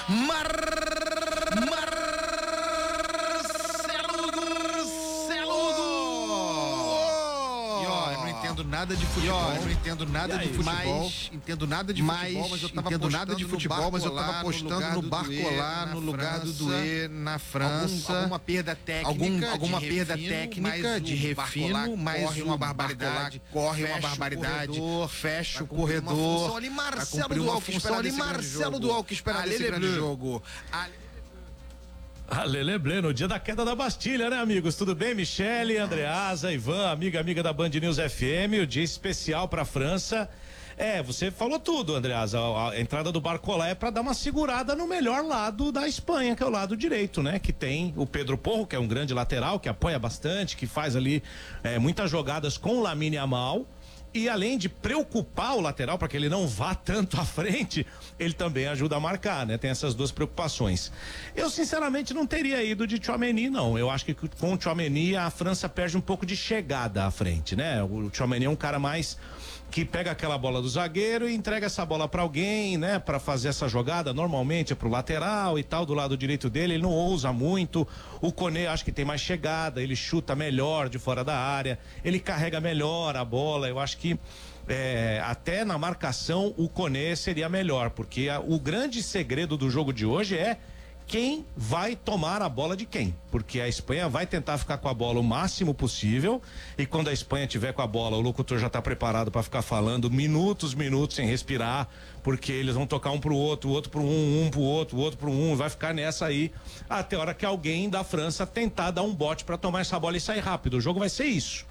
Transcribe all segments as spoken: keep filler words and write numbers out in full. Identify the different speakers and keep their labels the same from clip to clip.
Speaker 1: Mar... Marcelo E ó, eu não entendo nada de futebol, ó, eu não entendo nada de futebol, mas, entendo nada de
Speaker 2: mas,
Speaker 1: futebol, mas eu tava
Speaker 2: entendo nada de futebol, mas eu tava apostando no Barcola, no lugar do Doué na França.
Speaker 1: Algum, alguma perda técnica,
Speaker 2: algum, alguma
Speaker 1: de
Speaker 2: perda
Speaker 1: refino,
Speaker 2: técnica de refino, mas
Speaker 1: corre uma barbaridade,
Speaker 2: corre uma barbaridade, fecha o corredor.
Speaker 1: Ali Marcelo do Alckmin, ali Marcelo do Alckmin espera desse grande jogo.
Speaker 3: A Lele Blé, no dia da queda da Bastilha, né, amigos? Tudo bem? Michele, Andreasa, Ivan, amiga, amiga da Band News F M, o dia especial pra França. É, você falou tudo, Andreasa. A, a entrada do Barcola é pra dar uma segurada no melhor lado da Espanha, que é o lado direito, né? Que tem o Pedro Porro, que é um grande lateral, que apoia bastante, que faz ali é, muitas jogadas com o Lamine Yamal. E além de preocupar o lateral para que ele não vá tanto à frente, ele também ajuda a marcar, né? Tem essas duas preocupações. Eu sinceramente não teria ido de Tchouaméni, não. Eu acho que com o Tchouaméni a França perde um pouco de chegada à frente, né? O Tchouaméni é um cara mais que pega aquela bola do zagueiro e entrega essa bola para alguém, né, para fazer essa jogada. Normalmente é pro lateral e tal, do lado direito dele, ele não ousa muito. O Koné acho que tem mais chegada, ele chuta melhor de fora da área, ele carrega melhor a bola. Eu acho que é, até na marcação o Koné seria melhor, porque a, o grande segredo do jogo de hoje é quem vai tomar a bola de quem, porque a Espanha vai tentar ficar com a bola o máximo possível, e quando a Espanha tiver com a bola, o locutor já está preparado para ficar falando minutos, minutos sem respirar, porque eles vão tocar um pro outro, o outro pro um, um pro outro, o outro pro um, e vai ficar nessa aí até a hora que alguém da França tentar dar um bote para tomar essa bola e sair rápido. O jogo vai ser isso.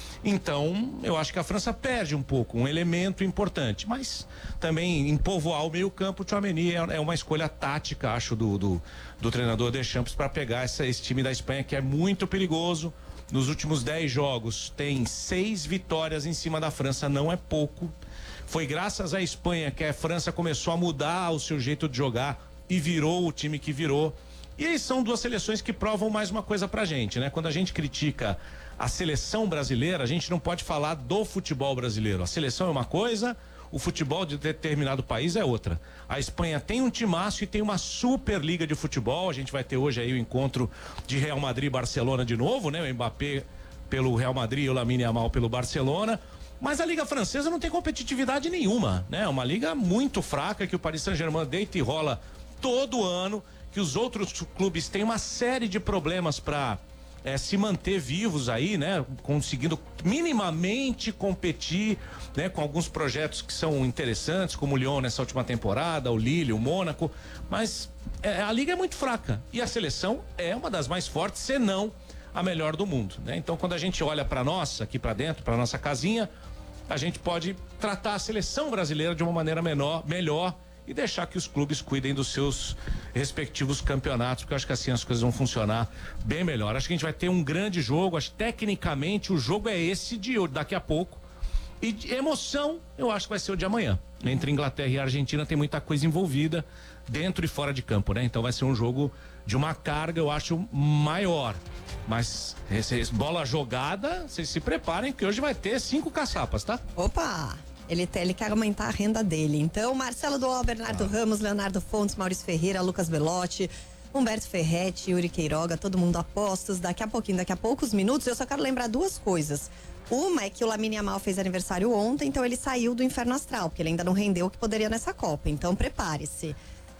Speaker 3: Então, eu acho que a França perde um pouco, um elemento importante, mas também em povoar o meio campo, o Tchouaméni é, é uma escolha tática, acho, do, do, do treinador Deschamps para pegar essa, esse time da Espanha, que é muito perigoso. Nos últimos dez jogos tem seis vitórias em cima da França, não é pouco. Foi graças à Espanha que a França começou a mudar o seu jeito de jogar e virou o time que virou. E aí são duas seleções que provam mais uma coisa pra gente, né? Quando a gente critica a seleção brasileira, a gente não pode falar do futebol brasileiro. A seleção é uma coisa, o futebol de determinado país é outra. A Espanha tem um timaço e tem uma super liga de futebol. A gente vai ter hoje aí o encontro de Real Madrid e Barcelona de novo, né? O Mbappé pelo Real Madrid e o Lamine Yamal pelo Barcelona. Mas a liga francesa não tem competitividade nenhuma, né? É uma liga muito fraca que o Paris Saint-Germain deita e rola todo ano, que os outros clubes têm uma série de problemas para é, se manter vivos aí, né? Conseguindo minimamente competir, né? Com alguns projetos que são interessantes, como o Lyon nessa última temporada, o Lille, o Mônaco, mas é, a liga é muito fraca e a seleção é uma das mais fortes, se não a melhor do mundo, né? Então, quando a gente olha para nossa, aqui para dentro, para nossa casinha, a gente pode tratar a seleção brasileira de uma maneira menor, melhor, e deixar que os clubes cuidem dos seus respectivos campeonatos, porque eu acho que assim as coisas vão funcionar bem melhor. Acho que a gente vai ter um grande jogo, acho que tecnicamente o jogo é esse de daqui a pouco, e de emoção eu acho que vai ser o de amanhã. Entre Inglaterra e Argentina tem muita coisa envolvida dentro e fora de campo, né? Então vai ser um jogo de uma carga, eu acho, maior. Mas esse, bola jogada, vocês se preparem que hoje vai ter cinco caçapas, tá?
Speaker 4: Opa! Ele, ele quer aumentar a renda dele. Então, Marcelo Dual, Bernardo ah. Ramos, Leonardo Fontes, Maurício Ferreira, Lucas Belotti, Humberto Ferretti, Yuri Queiroga, todo mundo apostos. Daqui a pouquinho, daqui a poucos minutos, eu só quero lembrar duas coisas. Uma é que o Lamine Yamal fez aniversário ontem, então ele saiu do inferno astral, porque ele ainda não rendeu o que poderia nessa Copa. Então, prepare-se.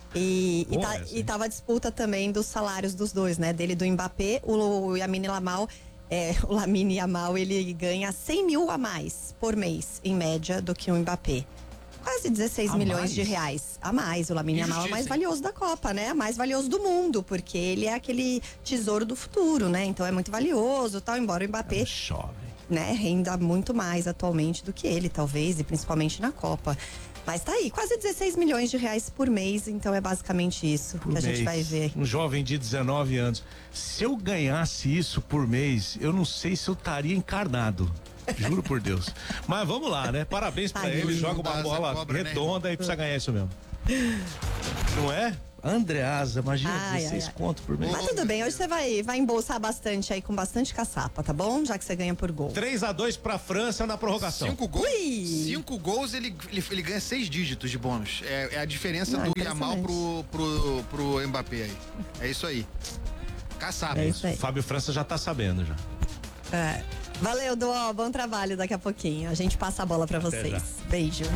Speaker 4: E, e, tá, e tava a disputa também dos salários dos dois, né? Dele e do Mbappé, o, o Lamine Yamal. É, o Lamine Yamal, ele ganha cem mil a mais por mês, em média, do que o Mbappé. Quase dezesseis a milhões mais? De reais a mais. O Lamine Yamal é o mais valioso da Copa, né? Mais valioso do mundo, porque ele é aquele tesouro do futuro, né? Então é muito valioso, tal, embora o Mbappé
Speaker 3: é chove.
Speaker 4: Né, renda muito mais atualmente do que ele, talvez, e principalmente na Copa. Mas tá aí, quase dezesseis milhões de reais por mês, então é basicamente isso por que mês. A gente vai ver.
Speaker 3: Um jovem de dezenove anos. Se eu ganhasse isso por mês, eu não sei se eu estaria encarnado. Juro por Deus. Mas vamos lá, né? Parabéns pra ele, joga uma bola cobra, redonda, né? E precisa ganhar isso mesmo. Não é? Andreasa, imagina,
Speaker 4: Ai,
Speaker 3: dezesseis
Speaker 4: ai, ai.
Speaker 3: conto por mês.
Speaker 4: Mas tudo bem, hoje você vai, vai embolsar bastante aí, com bastante caçapa, tá bom? Já que você ganha por gol.
Speaker 3: três a dois pra França na prorrogação.
Speaker 1: Cinco gols,
Speaker 4: Ui.
Speaker 1: cinco gols ele, ele, ele ganha seis dígitos de bônus. É, é a diferença
Speaker 4: Não,
Speaker 1: do Yamal pro, pro, pro Mbappé aí. É isso aí. Caçapa.
Speaker 4: É isso aí.
Speaker 3: Fábio França já tá sabendo já.
Speaker 4: É. Valeu, Duó, bom trabalho daqui a pouquinho. A gente passa a bola pra
Speaker 3: Até
Speaker 4: vocês.
Speaker 3: já.
Speaker 4: Beijo.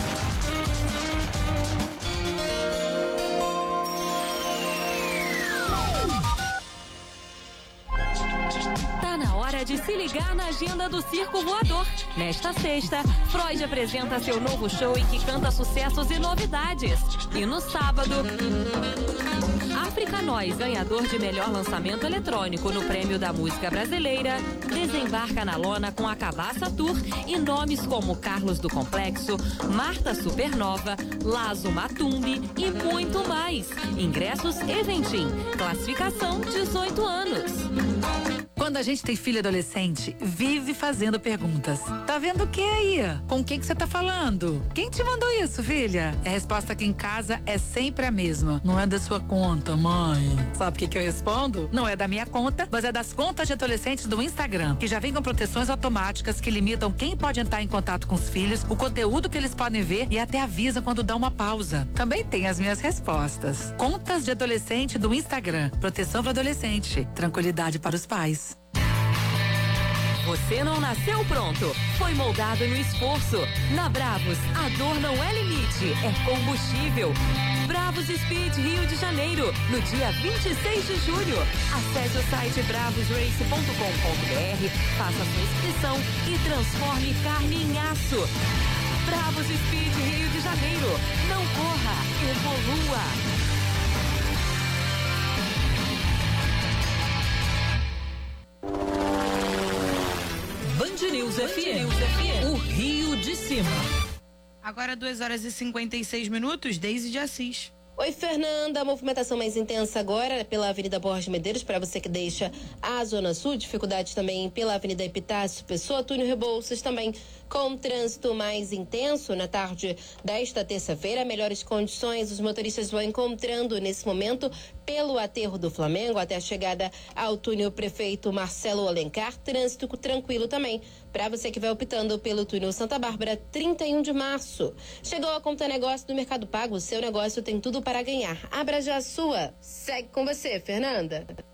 Speaker 5: Tá na hora de se ligar na agenda do Circo Voador. Nesta sexta, Freud apresenta seu novo show em que canta sucessos e novidades. E no sábado, África Nós, ganhador de melhor lançamento eletrônico no Prêmio da Música Brasileira, desembarca na lona com a Cabaça Tour e nomes como Carlos do Complexo, Marta Supernova, Lazo Matumbi e muito mais. Ingressos Eventim. Classificação dezoito anos.
Speaker 6: Quando a gente tem filho adolescente, vive fazendo perguntas. Tá vendo o que aí? Com quem que você tá falando? Quem te mandou isso, filha? A resposta aqui em casa é sempre a mesma. Não é da sua conta, mãe. Sabe o que que eu respondo? Não é da minha conta, mas é das contas de adolescentes do Instagram, que já vem com proteções automáticas que limitam quem pode entrar em contato com os filhos, o conteúdo que eles podem ver e até avisa quando dá uma pausa. Também tem as minhas respostas. Contas de adolescente do Instagram. Proteção para adolescente. Tranquilidade para os pais.
Speaker 5: Você não nasceu pronto, foi moldado no esforço. Na Bravos, a dor não é limite, é combustível. Bravos Speed Rio de Janeiro, no dia vinte e seis de julho. Acesse o site bravos race ponto com ponto br, faça sua inscrição e transforme carne em aço. Bravos Speed Rio de Janeiro, não corra, evolua. Band News F M, o Rio de Cima.
Speaker 7: Agora duas horas e cinquenta e seis minutos, Deise de Assis.
Speaker 8: Oi, Fernanda. A movimentação mais intensa agora pela Avenida Borges Medeiros, para você que deixa a Zona Sul. Dificuldade também pela Avenida Epitácio Pessoa, Túnel Rebouças também com trânsito mais intenso na tarde desta terça-feira. Melhores condições os motoristas vão encontrando nesse momento pelo aterro do Flamengo até a chegada ao túnel Prefeito Marcelo Alencar. Trânsito tranquilo também para você que vai optando pelo túnel Santa Bárbara, trinta e um de março. Chegou a Conta Negócio do Mercado Pago. O seu negócio tem tudo para ganhar. Abra já a sua. Segue com você, Fernanda.